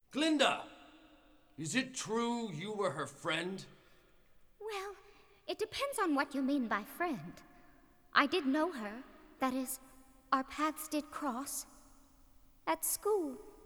Glinda! Is it true you were her friend? Well, it depends on what you mean by friend. I did know her. That is, our paths did cross. At school.